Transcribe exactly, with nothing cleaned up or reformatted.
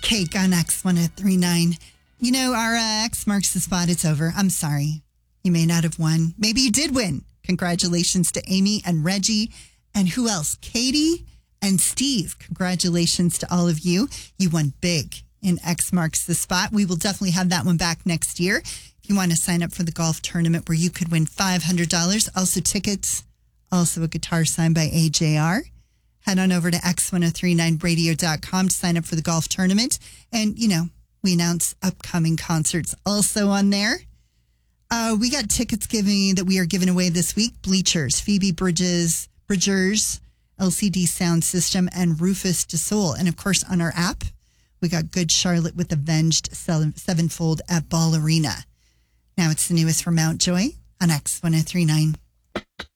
Cake on X one oh three nine. You know, our uh, X marks the spot. It's over. I'm sorry. You may not have won. Maybe you did win. Congratulations to Amy and Reggie. And who else? Katie and Steve. Congratulations to all of you. You won big in X marks the spot. We will definitely have that one back next year. If you want to sign up for the golf tournament where you could win five hundred dollars, also tickets, also a guitar signed by A J R. Head on over to x ten thirty-nine radio dot com to sign up for the golf tournament. And, you know, we announce upcoming concerts also on there. Uh, we got tickets giving that we are giving away this week. Bleachers, Phoebe Bridges, Bridgers, L C D Sound System, and Rufus DeSoul. And, of course, on our app, we got Good Charlotte with Avenged Sevenfold at Ball Arena. Now it's the newest from Mountjoy on X ten thirty-nine.